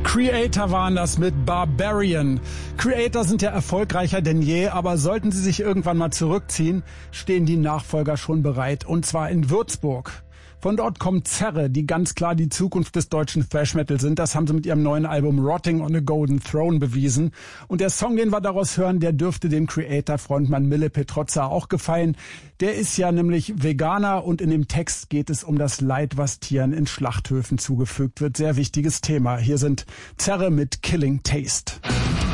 Creator waren das mit Barbarian. Creator sind ja erfolgreicher denn je, aber sollten sie sich irgendwann mal zurückziehen, stehen die Nachfolger schon bereit, und zwar in Würzburg. Von dort kommt Zerre, die ganz klar die Zukunft des deutschen Thrash-Metal sind. Das haben sie mit ihrem neuen Album Rotting on a Golden Throne bewiesen. Und der Song, den wir daraus hören, der dürfte dem Creator-Frontmann Mille Petrozza auch gefallen. Der ist ja nämlich Veganer und in dem Text geht es um das Leid, was Tieren in Schlachthöfen zugefügt wird. Sehr wichtiges Thema. Hier sind Zerre mit Killing Taste.